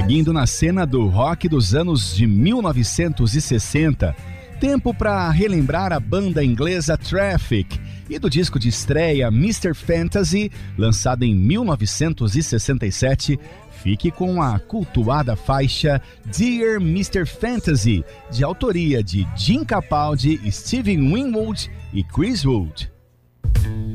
Seguindo na cena do rock dos anos de 1960, tempo para relembrar a banda inglesa Traffic e do disco de estreia Mr. Fantasy, lançado em 1967, fique com a cultuada faixa Dear Mr. Fantasy, de autoria de Jim Capaldi, Steve Winwood e Chris Wood.